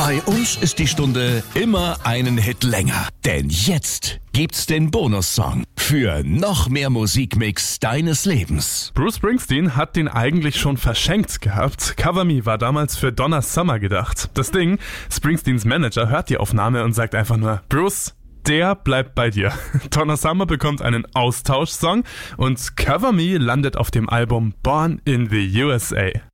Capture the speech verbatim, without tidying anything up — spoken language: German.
Bei uns ist die Stunde immer einen Hit länger. Denn jetzt gibt's den Bonussong für noch mehr Musikmix deines Lebens. Bruce Springsteen hat den eigentlich schon verschenkt gehabt. Cover Me war damals für Donna Summer gedacht. Das Ding, Springsteens Manager hört die Aufnahme und sagt einfach nur, Bruce, der bleibt bei dir. Donna Summer bekommt einen Austauschsong und Cover Me landet auf dem Album Born in the U S A.